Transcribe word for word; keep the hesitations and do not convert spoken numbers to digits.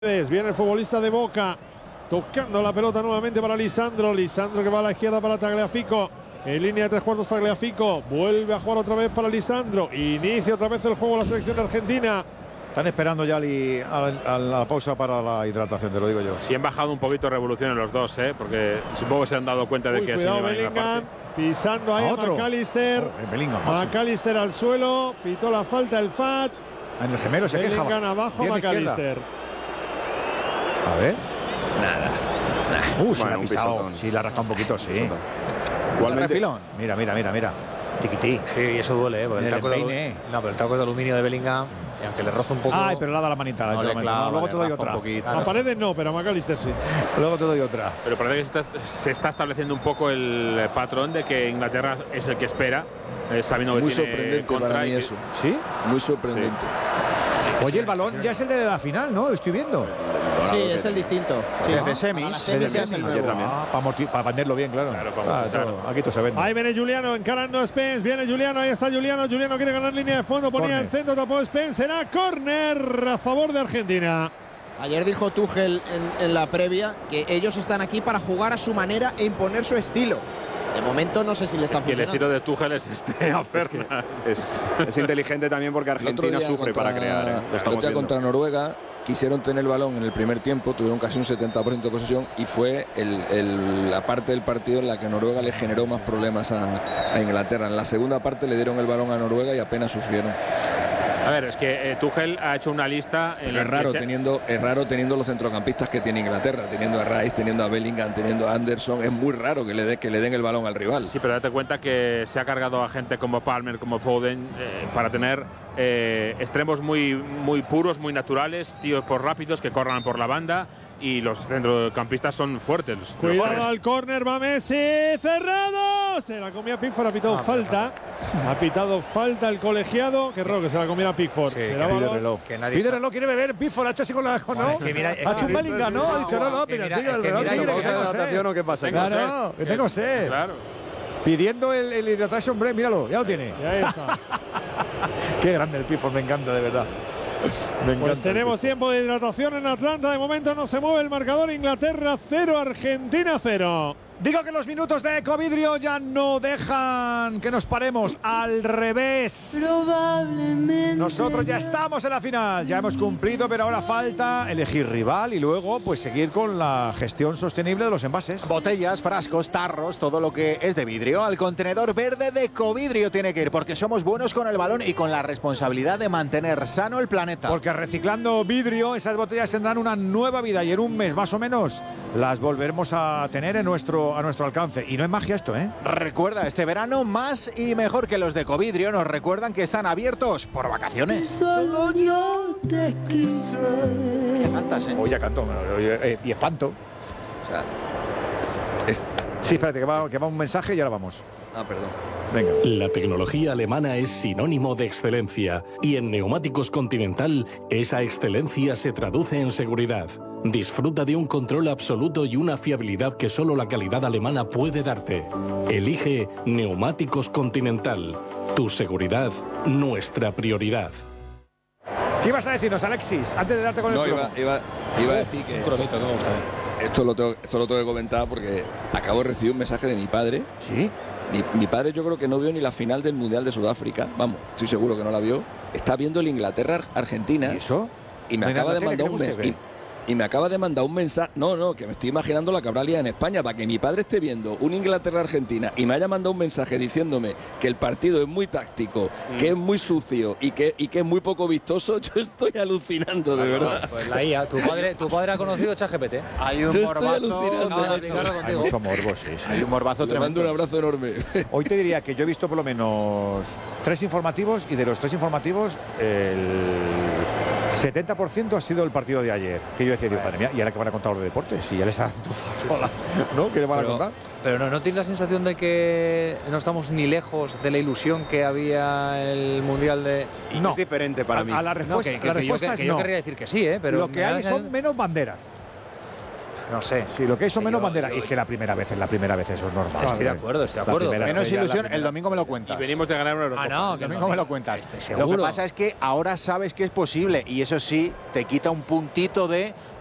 Viene el futbolista de Boca, tocando la pelota nuevamente para Lisandro. Lisandro que va a la izquierda para Tagliafico. En línea de tres cuartos Tagliafico. Vuelve a jugar otra vez para Lisandro. Inicia otra vez el juego la selección de Argentina. Están esperando ya a, a la pausa para la hidratación, te lo digo yo. Sí, han bajado un poquito de revolución en los dos, ¿eh? Porque supongo que se han dado cuenta de Uy, que cuidado, se Bellingham, pisando ahí a, a McAllister. Oh, Bellingham, McAllister al suelo. Pitó la falta el F A T. En el gemelo se Bellingham queja. abajo, McAllister. A ver. Nada. Uh, Bueno, se la ha un pisado. pisotón. Sí, la ha rascado un poquito, sí. Igualmente. Refilón. Mira, mira, mira, mira. Tiquití. Sí, y eso duele, ¿eh? Porque el El taco de peine. alu- no, pero el taco de aluminio de Bellingham, y aunque le roza un poco. Ay, pero le ha dado la manita. La no ha hecho le la manita. clava, No, luego le te doy raspa otra. un poquito. A Paredes no, pero a McAllister sí. Luego te doy otra. Pero parece que se está, se está estableciendo un poco el patrón de que Inglaterra es el que espera, eh, sabiendo que Muy tiene sorprendente contra para mí y que- eso. ¿Sí? Muy sorprendente. Oye, el balón ya es el de la final, ¿no? Estoy viendo. Sí, es el distinto. Sí, Desde ¿no? semis. Para las Desde semis es el semis. nuevo. Ah, para, amorti- para venderlo bien, claro. Claro, para Ah, amortizar. todo- aquí todo se vende. Ahí viene Juliano, encarando a Spence. Viene Juliano, ahí está Juliano. Juliano quiere ganar línea de fondo. Ponía Córner. el centro, tapó Spence. Será córner a favor de Argentina. Ayer dijo Tuchel en, en la previa que ellos están aquí para jugar a su manera e imponer su estilo. De momento no sé si le está Es que el funcionando. estilo de Tuchel es este a Fernan. Es, es inteligente también porque El otro Argentina día sufre contra- para crear. ¿eh? Lo el otro estamos día viendo. contra Noruega quisieron tener el balón en el primer tiempo, tuvieron casi un setenta por ciento de posesión y fue el, el- la parte del partido en la que Noruega le generó más problemas a, a Inglaterra. En la segunda parte le dieron el balón a Noruega y apenas sufrieron. A ver, es que eh, Tuchel ha hecho una lista en Pero la es que raro, se- teniendo, es raro teniendo los centrocampistas que tiene Inglaterra, teniendo a Rice, teniendo a Bellingham, teniendo a Anderson. Es muy raro que le, dé- que le den el balón al rival. Sí, pero date cuenta que se ha cargado a gente como Palmer, como Foden, eh, para tener eh, extremos muy, muy puros, muy naturales, tíos por rápidos que corran por la banda y los centrocampistas son fuertes. los- los Cuidado tres. al córner, va Messi, cerrado. Se la comía Pickford, ha pitado falta. Ha pitado falta el colegiado. Qué raro que se la comiera Pickford. Sí, Será que pide balón. reloj. Que nadie Pide sabe. reloj, quiere beber. Piffo, la ha hecho así con la. ¿No? Es que mira- es ha hecho un que- Bellingham, ¿no? Ha dicho, no, no, Que mira, mira- tío, es el que reloj, mira, tío, yo que voy a tengo ¿La sed. adaptación o qué pasa? Tengo Claro, sed. que tengo sed. Claro. Pidiendo el, el hidratation break, míralo, ya lo tiene. Y ahí está. Qué grande el Pifford, me encanta, de verdad. Me encanta. Pues el tenemos Pickford. tiempo de hidratación en Atlanta. De momento no se mueve el marcador. Inglaterra cero, Argentina cero. Digo que los minutos de Ecovidrio ya no dejan que nos paremos, al revés. Probablemente. Nosotros ya estamos en la final, ya hemos cumplido, pero ahora falta elegir rival y luego pues seguir con la gestión sostenible de los envases. Botellas, frascos, tarros, todo lo que es de vidrio, al contenedor verde de Ecovidrio tiene que ir, porque somos buenos con el balón y con la responsabilidad de mantener sano el planeta. Porque reciclando vidrio, esas botellas tendrán una nueva vida y en un mes más o menos las volveremos a tener en nuestro, a nuestro alcance. Y no es magia esto, ¿eh? Recuerda, este verano más y mejor que los de Ecovidrio nos recuerdan que están abiertos por vacaciones. Solo yo te quise. Cantas, ¿eh? Hoy ya canto eh, eh, y espanto. O sea, es- Sí, espérate, que va, que va un mensaje y ahora vamos. ah, perdón. Venga. La tecnología alemana es sinónimo de excelencia y en Neumáticos Continental esa excelencia se traduce en seguridad. Disfruta de un control absoluto y una fiabilidad que solo la calidad alemana puede darte. Elige Neumáticos Continental. Tu seguridad, nuestra prioridad. ¿Qué ibas a decirnos, Alexis, antes de darte con el No, cromo? iba, iba, iba a decir que esto, esto lo tengo, esto lo tengo que comentar porque acabo de recibir un mensaje de mi padre. ¿Sí? Mi, mi padre yo creo que no vio ni la final del Mundial de Sudáfrica. Vamos, estoy seguro que no la vio. Está viendo el Inglaterra-Argentina. ¿Y eso? Y me ¿No hay acaba de nada tele mandar que un le guste, mensaje. Y, y me acaba de mandar un mensaje. No, no, que me estoy imaginando la que habrá liado en España para que mi padre esté viendo un Inglaterra-Argentina y me haya mandado un mensaje diciéndome que el partido es muy táctico, Mm. que es muy sucio y que, y que es muy poco vistoso. Yo estoy alucinando, de verdad. Pues la I A. Tu padre, tu padre ha conocido ChatGPT. Hay un Yo estoy morbazo. alucinando, Acaba de macho. explicarlo Hay contigo. mucho morbo, sí, sí. Hay un morbazo Le mando tremendo. un abrazo enorme. Hoy te diría que yo he visto por lo menos tres informativos y de los tres informativos el setenta por ciento ha sido el partido de ayer. Que yo decía, Dios, madre mía, ¿y ahora qué van a contar los de deportes? Si ya les han sola, ¿no? ¿Qué le van a Pero, contar? pero no, ¿no tienes la sensación de que no estamos ni lejos de la ilusión que había el Mundial de...? No. Es diferente para a, mí. a la No, respuesta, que, que- la que yo, respuesta que- es que yo no. querría decir que sí, ¿eh? Pero Lo que me da hay la son sen- menos banderas. no sé. Sí, lo que es o menos yo, bandera. yo, y es que la primera vez es la primera vez, eso es normal. Estoy de acuerdo, estoy de acuerdo. Menos ilusión, el domingo me lo cuentas. Y venimos de ganar una Eurocopa. Ah, no, El que domingo no. me lo cuentas. Este, Lo que seguro. pasa es que ahora sabes que es posible y eso sí te quita un puntito de